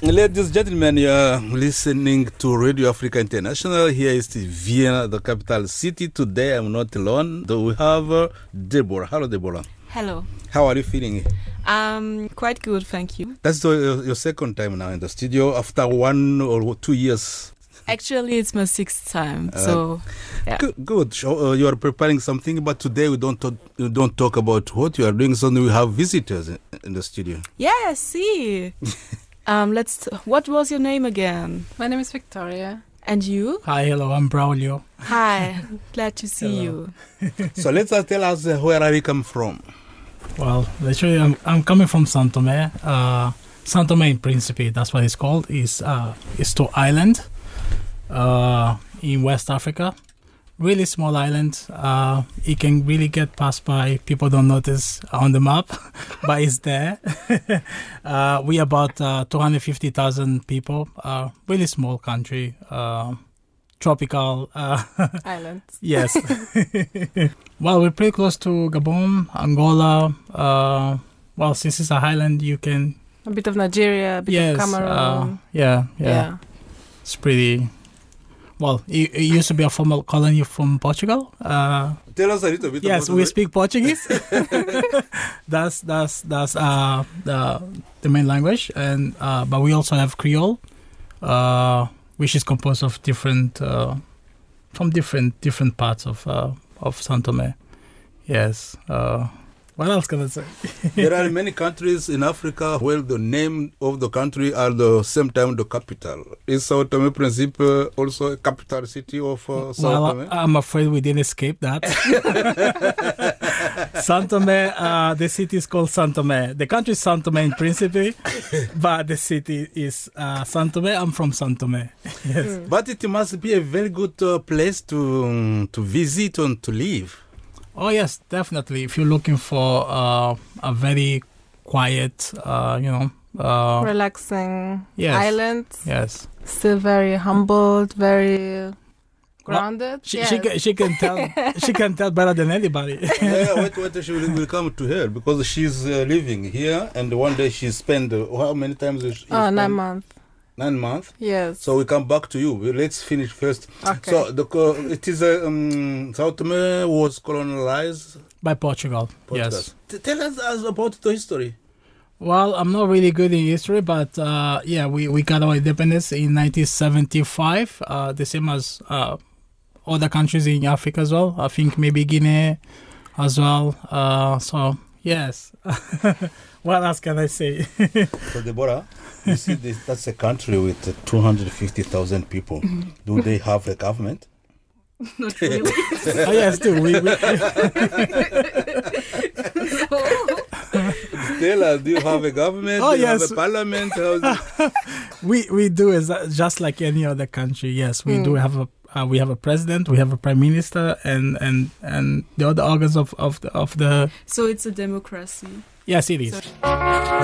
Ladies and gentlemen, you are listening to Radio Africa International. Here is Vienna, the capital city. Today I'm not alone, though we have Deborah. Hello, Deborah. Hello. How are you feeling? Quite good, thank you. That's your second time now in the studio after 1 or 2 years. Actually, it's my 6th time, so yeah. Good. You are preparing something, but today we don't talk about what you are doing. So we have visitors in the studio. Yeah, see. What was your name again? My name is Victoria. And you? Hi, hello, I'm Braulio. Hi, glad to see you. So tell us where are you come from? Well, literally, I'm coming from São Tomé. São Tomé and Príncipe, that's what it's called. It's to island in West Africa. Really small island. It can really get passed by. People don't notice on the map, but it's there. We about 250,000 people. Really small country. Tropical islands. Yes. Well, we're pretty close to Gabon, Angola. Well, since it's a highland, you can... A bit of Nigeria, a bit of Cameroon. Yeah. It's pretty... Well, it used to be a former colony from Portugal. Tell us a little bit. Yes, we speak Portuguese. That's the main language, and but we also have Creole, which is composed of different parts of São Tomé. Yes. What else can I say? There are many countries in Africa where the name of the country are the same time the capital. Is São Tomé and Príncipe also a capital city of São Tomé? I'm afraid we didn't escape that. São Tomé, the city is called São Tomé. The country is São Tomé and Príncipe, but the city is São Tomé. I'm from São Tomé. Yes. But it must be a very good place to visit and to live. Oh, yes, definitely. If you're looking for a very quiet, relaxing island. Yes. Still very humbled, very grounded. She can tell. She can tell better than anybody. Wait, she will come to her because she's living here, and one day she spent how many times? 9 months. 9 months? Yes. So we come back to you. Let's finish first. Okay. So it is São Tomé was colonized by Portugal. Yes. Tell us about the history. Well, I'm not really good in history, but we got our independence in 1975. The same as other countries in Africa as well. I think maybe Guinea as well. So yes. What else can I say? So Deborah, you see that's a country with 250,000 people. Do they have a government? Not really. Oh, yes, too. Tell us, do you have a government? Oh, do you yes. have a parliament? We do just like any other country. Yes, we do have we have a president, we have a prime minister, and the other organs of the. So it's a democracy. Yes, it is.